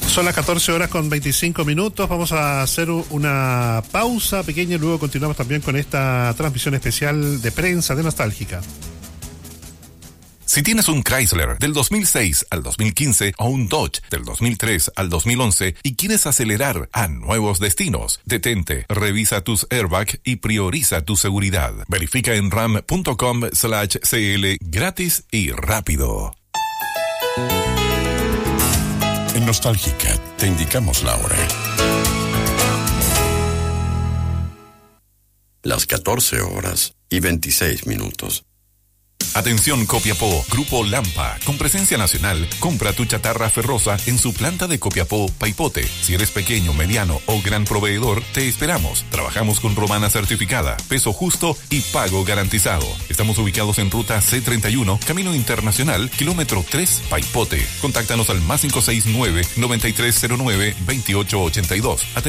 Son las 14 horas con 25 minutos. Vamos a hacer una pausa pequeña y luego continuamos también con esta transmisión especial de prensa de Nostálgica. Si tienes un Chrysler del 2006 al 2015 o un Dodge del 2003 al 2011 y quieres acelerar a nuevos destinos, detente, revisa tus airbags y prioriza tu seguridad. Verifica en ram.com/cl gratis y rápido. En Nostálgica te indicamos la hora. Las 14 horas y 26 minutos. Atención Copiapó, Grupo Lampa, con presencia nacional, compra tu chatarra ferrosa en su planta de Copiapó, Paipote. Si eres pequeño, mediano o gran proveedor, te esperamos. Trabajamos con romana certificada, peso justo y pago garantizado. Estamos ubicados en ruta C31, Camino Internacional, kilómetro 3, Paipote. Contáctanos al +569-9309-2882.